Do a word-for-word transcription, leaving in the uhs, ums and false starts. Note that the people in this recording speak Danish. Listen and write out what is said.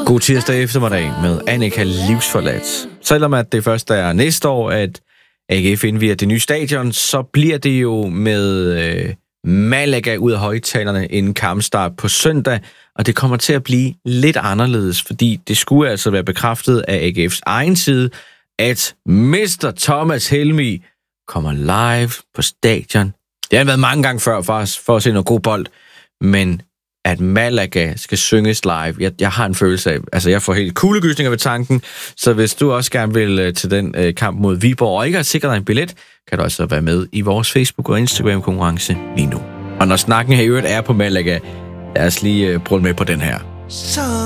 God tirsdag eftermiddag med Annika Livsforladt. Selvom at det først er næste år, at A G F indvier det nye stadion, så bliver det jo med øh, Malaga ud af højtalerne inden kampstart på søndag, og det kommer til at blive lidt anderledes, fordi det skulle altså være bekræftet af A G F's egen side, at mister Thomas Helmig kommer live på stadion. Det har været mange gange før for os, for at se noget god bold, men at Malaga skal synges live, jeg, jeg har en følelse af, altså jeg får helt kuldegysninger ved tanken, så hvis du også gerne vil til den øh, kamp mod Viborg, og ikke har sikret dig en billet, kan du også være med i vores Facebook- og Instagram-konkurrence lige nu. Og når snakken her i øvrigt er på Malaga, lad os lige øh, prøve med på den her. Så